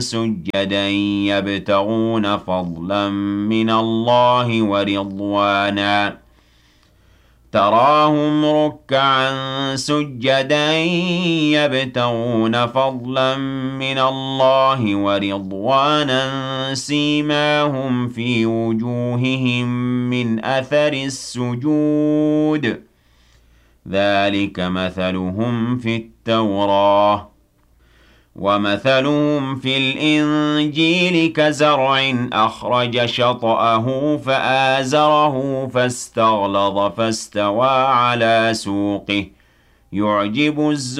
سُجَّدًا يَبْتَغُونَ فَضْلًا مِّنَ اللَّهِ وَرِضْوَانًا تراهم ركعا سجدا يبتغون فضلا من الله ورضوانا سيماهم في وجوههم من أثر السجود ذلك مثلهم في التوراة ومثلهم في الإنجيل كزرع أخرج شطأه فآزره فاستغلظ فاستوى على سوقه يعجب الزرع